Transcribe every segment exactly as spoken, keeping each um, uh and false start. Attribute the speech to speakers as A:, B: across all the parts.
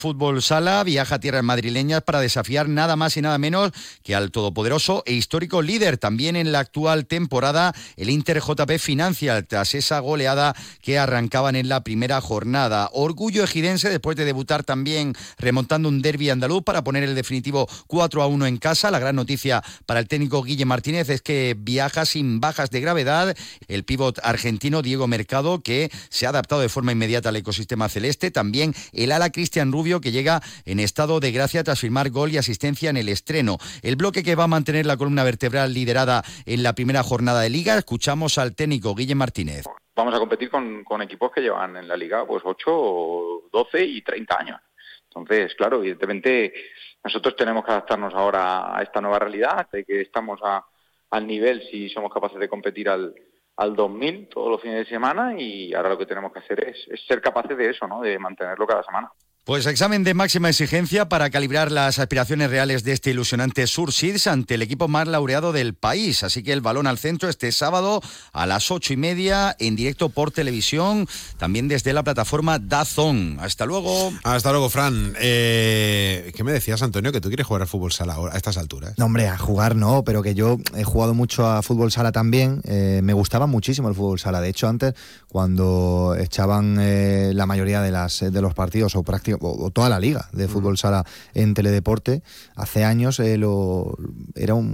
A: Fútbol Sala viaja a tierras madrileñas para desafiar nada más y nada menos que al todopoderoso e histórico líder. También en la actual temporada, el Inter J P Financial, tras esa goleada que arrancaban en la primera jornada. Orgullo ejidense después de debutar también remontando un derbi andaluz para poner el definitivo cuatro a uno en casa. La gran noticia para el técnico Guille Martínez es que viaja sin bajas de gravedad el pívot argentino Diego Mercado, que se ha adaptado de forma inmediata al ecosistema celeste. También el ala Cristian Rubio, que llega en estado de gracia tras firmar gol y asistencia en el estreno. El bloque que va a mantener la columna vertebral liderada en la primera jornada de Liga. Escuchamos al técnico Guille Martínez.
B: Vamos a competir con, con equipos que llevan en la Liga pues ocho, doce y treinta años. Entonces, claro, evidentemente nosotros tenemos que adaptarnos ahora a esta nueva realidad, de que estamos a, al nivel, si somos capaces de competir al, al dos mil todos los fines de semana, y ahora lo que tenemos que hacer es, es ser capaces de eso, ¿no? De mantenerlo cada semana.
A: Pues examen de máxima exigencia para calibrar las aspiraciones reales de este ilusionante Surseeds ante el equipo más laureado del país. Así que el balón al centro este sábado a las ocho y media en directo por televisión, también desde la plataforma DAZN. Hasta luego.
C: Hasta luego, Fran. Eh, ¿Qué me decías, Antonio? Que tú quieres jugar al fútbol sala a estas alturas.
D: No, hombre, a jugar no, pero que yo he jugado mucho a fútbol sala también. Eh, me gustaba muchísimo el fútbol sala. De hecho, antes, cuando echaban eh, la mayoría de, las, de los partidos o prácticamente o toda la liga de fútbol sala en Teledeporte, hace años eh, lo, era un,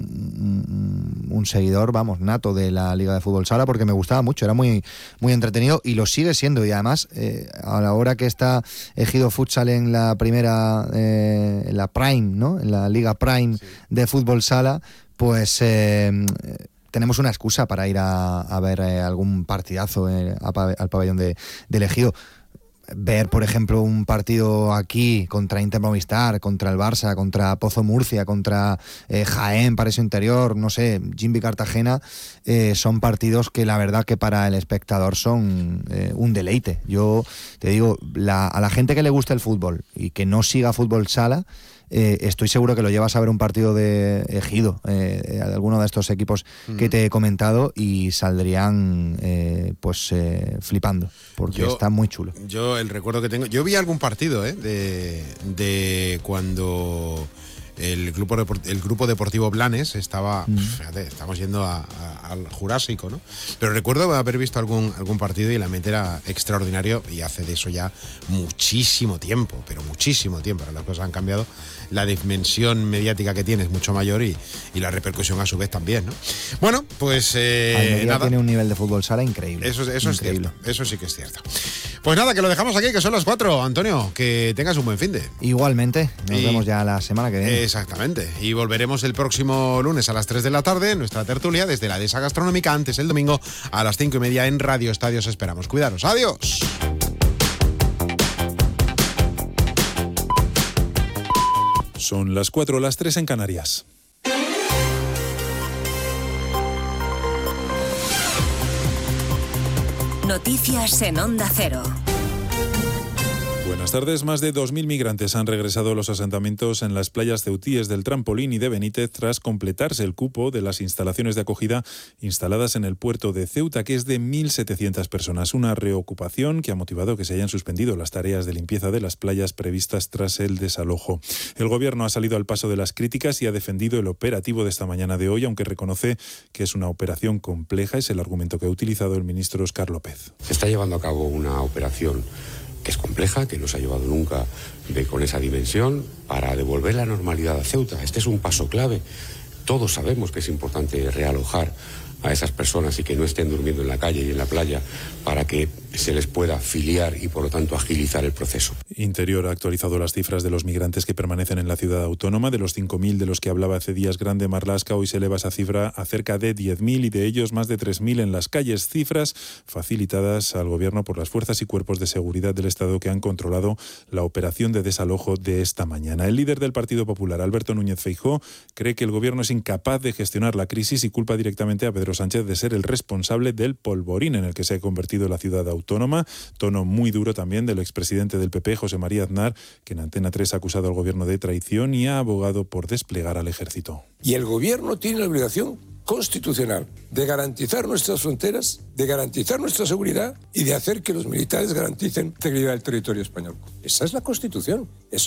D: un, un seguidor, vamos, nato de la liga de fútbol sala, porque me gustaba mucho, era muy, muy entretenido y lo sigue siendo. Y además, eh, a la hora que está Ejido Futsal en la primera, eh, en la Prime, ¿no? En la liga Prime, sí, de fútbol sala, pues eh, tenemos una excusa para ir a, a ver eh, algún partidazo eh, a, al pabellón de, del Ejido. Ver, por ejemplo, un partido aquí contra Inter Movistar, contra el Barça, contra Pozo Murcia, contra eh, Jaén, Paraíso Interior, no sé, Jimby Cartagena, eh, son partidos que la verdad que para el espectador son eh, un deleite. Yo te digo, la, a la gente que le gusta el fútbol y que no siga fútbol sala, Eh, estoy seguro que lo llevas a ver un partido de Ejido, eh, de alguno de estos equipos mm. que te he comentado, y saldrían eh, pues eh, flipando, porque yo, está muy chulo.
C: Yo el recuerdo que tengo, yo vi algún partido eh, de, de cuando el grupo el grupo deportivo Blanes estaba, mm. fíjate, estamos yendo a, a, al Jurásico, ¿no? Pero recuerdo haber visto algún algún partido y la mente era extraordinario, y hace de eso ya muchísimo tiempo, pero muchísimo tiempo. Ahora las cosas han cambiado, la dimensión mediática que tiene es mucho mayor y, y la repercusión a su vez también, ¿no? Bueno, pues eh, nada.
D: Tiene un nivel de fútbol sala increíble.
C: Eso, eso
D: increíble.
C: es cierto, eso sí que es cierto. Pues nada, que lo dejamos aquí, que son las cuatro. Antonio, que tengas un buen finde.
D: Igualmente, nos
C: y,
D: vemos ya la semana que viene.
C: Exactamente, y volveremos el próximo lunes a las tres de la tarde en nuestra tertulia desde la Dehesa Gastronómica, antes el domingo a las cinco y media en Radio Estadio. Os esperamos. Cuidaros, adiós.
E: Son las cuatro, las tres en Canarias.
F: Noticias en Onda Cero.
E: Buenas tardes. Más de dos mil migrantes han regresado a los asentamientos en las playas ceutíes del Trampolín y de Benítez tras completarse el cupo de las instalaciones de acogida instaladas en el puerto de Ceuta, que es de mil setecientas personas. Una reocupación que ha motivado que se hayan suspendido las tareas de limpieza de las playas previstas tras el desalojo. El gobierno ha salido al paso de las críticas y ha defendido el operativo de esta mañana de hoy, aunque reconoce que es una operación compleja. Es el argumento que ha utilizado el ministro Óscar López.
G: Se está llevando a cabo una operación que es compleja, que no se ha llevado nunca de, con esa dimensión, para devolver la normalidad a Ceuta. Este es un paso clave. Todos sabemos que es importante realojar a esas personas y que no estén durmiendo en la calle y en la playa, para que se les pueda filiar y por lo tanto agilizar el proceso.
E: Interior ha actualizado las cifras de los migrantes que permanecen en la ciudad autónoma. De los cinco mil de los que hablaba hace días Grande Marlaska, hoy se eleva esa cifra a cerca de diez mil, y de ellos más de tres mil en las calles, cifras facilitadas al gobierno por las fuerzas y cuerpos de seguridad del Estado que han controlado la operación de desalojo de esta mañana. El líder del Partido Popular, Alberto Núñez Feijóo, cree que el gobierno es incapaz de gestionar la crisis y culpa directamente a Pedro Sánchez de ser el responsable del polvorín en el que se ha convertido la ciudad autónoma. Tono muy duro también del expresidente del P P, José María Aznar, que en Antena tres ha acusado al gobierno de traición y ha abogado por desplegar al ejército.
H: Y el gobierno tiene la obligación constitucional de garantizar nuestras fronteras, de garantizar nuestra seguridad y de hacer que los militares garanticen la integridad del territorio español. Esa es la Constitución. Eso